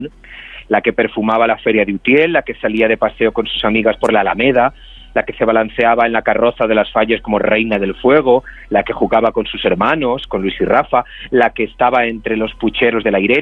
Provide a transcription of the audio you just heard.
la que perfumaba la feria de Utiel, la que salía de paseo con sus amigas por la Alameda, la que se balanceaba en la carroza de las Falles como reina del fuego, la que jugaba con sus hermanos, con Luis y Rafa, la que estaba entre los pucheros de la Irene,